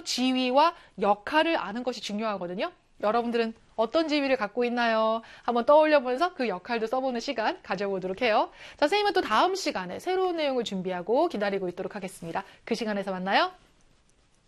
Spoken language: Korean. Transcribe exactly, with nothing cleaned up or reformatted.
지위와 역할을 아는 것이 중요하거든요. 여러분들은 어떤 지위를 갖고 있나요? 한번 떠올려보면서 그 역할도 써보는 시간 가져보도록 해요. 자, 선생님은 또 다음 시간에 새로운 내용을 준비하고 기다리고 있도록 하겠습니다. 그 시간에서 만나요.